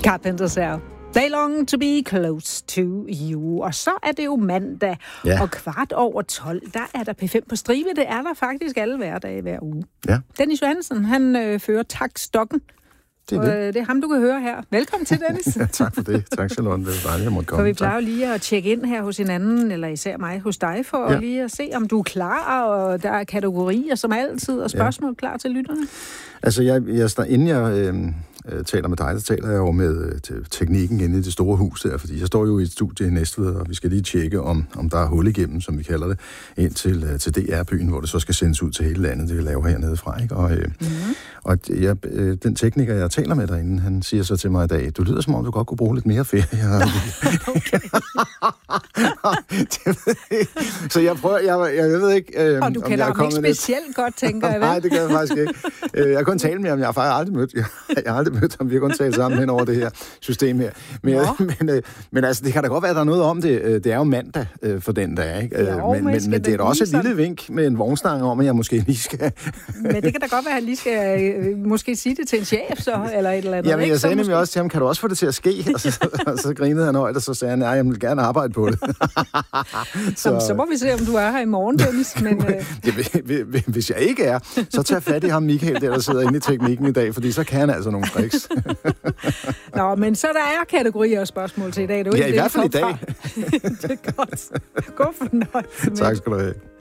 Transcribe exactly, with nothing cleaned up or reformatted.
Carpenters her. They long to be close to you. Og så er det jo mandag, ja. Og kvart over tolv, der er der P fem på stribe. Det er der faktisk alle hverdage hver uge. Ja. Dennis Johansen, han øh, fører taktstokken. Det er, det. Og, øh, det er ham, du kan høre her. Velkommen til, Dennis. Ja, tak for det. Tak, Charlotte. Det er dejligt, at jeg måtte komme. For vi plejer jo lige at tjekke ind her hos hinanden, eller især mig hos dig, for ja. Lige at se, om du er klar, og der er kategorier som altid, og spørgsmål ja. Klar til lytterne. Altså, jeg, jeg, inden jeg øh, øh, taler med dig, så taler jeg jo med øh, teknikken inde i det store hus der, fordi jeg står jo i et studie i Næstved, og vi skal lige tjekke, om, om der er hul igennem, som vi kalder det, ind til, øh, til D R-byen, hvor det så skal sendes ud til hele landet, det vi laver hernede fra, ikke? Og, øh, mm-hmm. og jeg, øh, den tekniker, jeg taler med derinde, han siger så til mig i dag, du lyder som om, du godt kunne bruge lidt mere ferie. Så jeg prøver, jeg, jeg, jeg ved ikke, øh, og du kender ham ikke specielt lidt... godt, tænker jeg, vel? Nej, det kan jeg faktisk ikke. Jeg kan kun tale med ham, jeg har faktisk aldrig mødt. Jeg, jeg har aldrig mødt ham, vi har kun talt sammen hen over det her system her. Men, ja. men, øh, men altså, det kan da godt være, at der er noget om det. Det er jo mandag øh, for den dag, ikke? Jo, men, men, men det er da også et sådan... lille vink med en vognstang om, at jeg måske lige skal... Men det kan da godt være, at han lige skal øh, måske sige det til en chef, så, eller et eller andet. Jamen, jeg sagde så nemlig måske... også til ham, kan du også få det til at ske? Og så, og så grinede han højt, og så sagde han, nej, jeg vil gerne arbejde på det. så... Jamen, så må vi se, om du er her i morgen, Dennis. Men, øh... Hvis jeg ikke er, så tag fat i ham, Michael, der, der sidder inde i teknikken i dag, fordi så kan han altså nogle tricks. Nå, men så der er kategorier og spørgsmål til i dag. Det er ja, i hvert fald i dag. Det er godt. God fornøjelse med. Tak skal du have.